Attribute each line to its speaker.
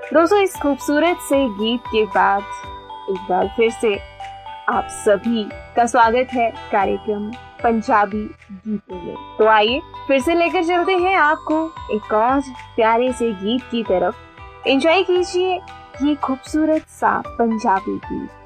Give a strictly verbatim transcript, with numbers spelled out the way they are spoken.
Speaker 1: दोस्तों, इस खूबसूरत से गीत के बाद एक बार फिर से आप सभी का स्वागत है कार्यक्रम पंजाबी गीतों में। तो आइए फिर से लेकर चलते हैं आपको एक और प्यारे से गीत की तरफ। एंजॉय कीजिए ये खूबसूरत सा पंजाबी गीत।